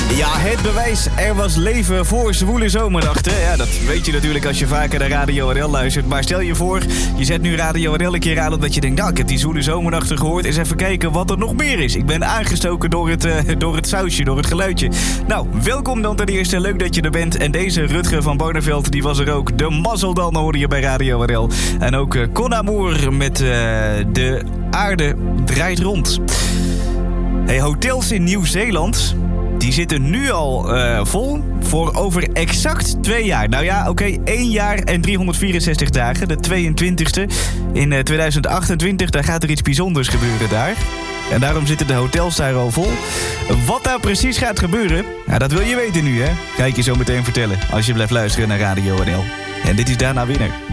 Ja, het bewijs. Er was leven voor zwoele zomernachten. Ja, dat weet je natuurlijk als je vaker naar Radio NL luistert. Maar stel je voor, je zet nu Radio NL een keer aan omdat je denkt... nou, ik heb die zwoele zomernachten gehoord. Eens even kijken wat er nog meer is. Ik ben aangestoken door het sausje, door het geluidje. Nou, welkom dan ten eerste. Leuk dat je er bent. En deze Rutger van Barneveld, die was er ook. De mazzel dan hoorde je bij Radio NL. En ook Con Amour met De Aarde Draait Rond. Hey, hotels in Nieuw-Zeeland... die zitten nu al vol voor over exact 2 jaar. Nou ja, oké, 1 jaar en 364 dagen. De 22e in 2028. Daar gaat er iets bijzonders gebeuren daar. En daarom zitten de hotels daar al vol. Wat daar precies gaat gebeuren, nou, dat wil je weten nu, hè? Ga ik je zo meteen vertellen als je blijft luisteren naar Radio NL. En dit is Daarna Winner.